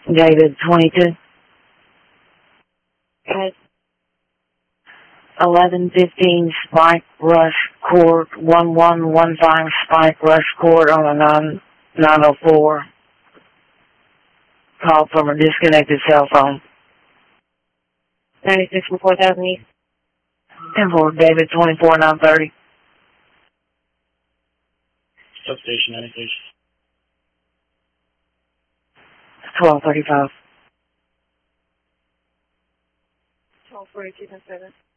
David 22. Guys, 1115 Spike Rush Court, 1115 Spike Rush Court on a 904. Call from a disconnected cell phone. 96 from 4000 East. And for David 24 930. Substation 96. 1235. 1242 7.